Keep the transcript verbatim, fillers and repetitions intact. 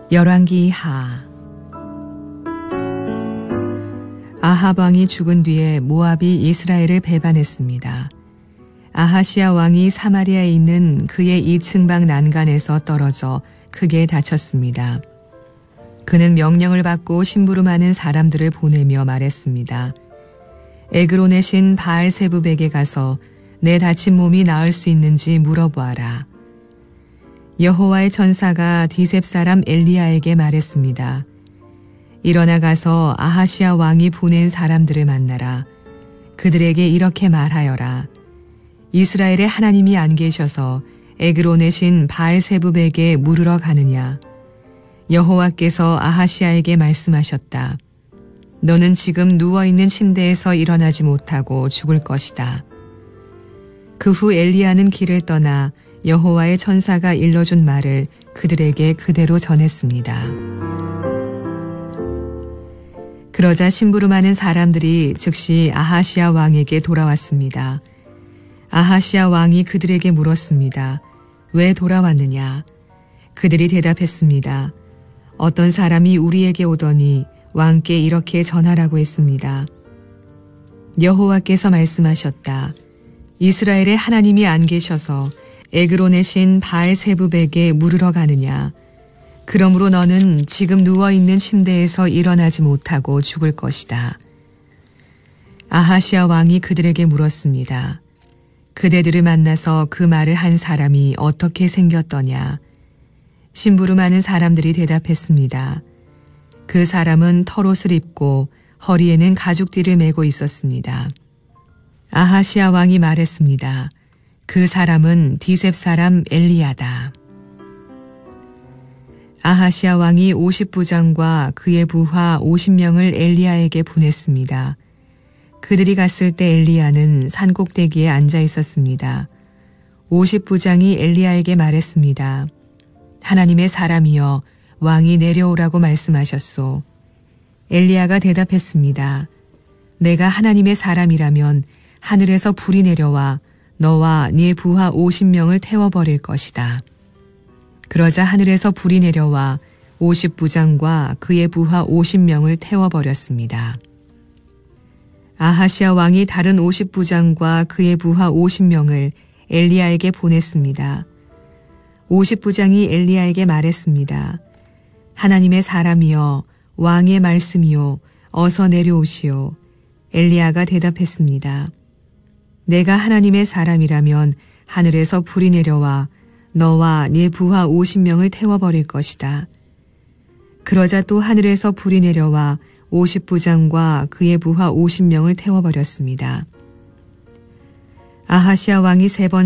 열왕기하. 아합 왕이 죽은 뒤에 모압이 이스라엘을 배반했습니다. 아하시아 왕이 사마리아에 있는 그의 이층 방 난간에서 떨어져 크게 다쳤습니다. 그는 명령을 받고 심부름하는 사람들을 보내며 말했습니다. 에그론의 신 바알세붑에게 가서 내 다친 몸이 나을 수 있는지 물어보아라. 여호와의 천사가 디셉 사람 엘리야에게 말했습니다. 일어나 가서 아하시아 왕이 보낸 사람들을 만나라. 그들에게 이렇게 말하여라. 이스라엘의 하나님이 안 계셔서 에그론의 신 바알세붑에게 물으러 가느냐. 여호와께서 아하시아에게 말씀하셨다. 너는 지금 누워있는 침대에서 일어나지 못하고 죽을 것이다. 그 후 엘리야는 길을 떠나 여호와의 천사가 일러준 말을 그들에게 그대로 전했습니다. 그러자 심부름하는 사람들이 즉시 아하시아 왕에게 돌아왔습니다. 아하시아 왕이 그들에게 물었습니다. 왜 돌아왔느냐? 그들이 대답했습니다. 어떤 사람이 우리에게 오더니 왕께 이렇게 전하라고 했습니다. 여호와께서 말씀하셨다. 이스라엘의 하나님이 안 계셔서 에그론의 신 바알세붑에게 물으러 가느냐. 그러므로 너는 지금 누워있는 침대에서 일어나지 못하고 죽을 것이다. 아하시아 왕이 그들에게 물었습니다. 그대들을 만나서 그 말을 한 사람이 어떻게 생겼더냐. 심부름하는 사람들이 대답했습니다. 그 사람은 털옷을 입고 허리에는 가죽띠를 메고 있었습니다. 아하시아 왕이 말했습니다. 그 사람은 디셉 사람 엘리야다. 아하시아 왕이 오십 부장과 그의 부하 오십 명을 엘리야에게 보냈습니다. 그들이 갔을 때 엘리야는 산꼭대기에 앉아 있었습니다. 오십 부장이 엘리야에게 말했습니다. 하나님의 사람이여 왕이 내려오라고 말씀하셨소. 엘리야가 대답했습니다. 내가 하나님의 사람이라면 하늘에서 불이 내려와 너와 네 부하 오십 명을 태워버릴 것이다. 그러자 하늘에서 불이 내려와 오십 부장과 그의 부하 오십 명을 태워버렸습니다. 아하시아 왕이 다른 오십 부장과 그의 부하 오십 명을 엘리야에게 보냈습니다. 오십 부장이 엘리야에게 말했습니다. 하나님의 사람이여 왕의 말씀이요 어서 내려오시오. 엘리야가 대답했습니다. 내가 하나님의 사람이라면 하늘에서 불이 내려와 너와 네 부하 오십 명을 태워버릴 것이다. 그러자 또 하늘에서 불이 내려와 오십 부장과 그의 부하 오십 명을 태워버렸습니다. 아하시아 왕이 세 번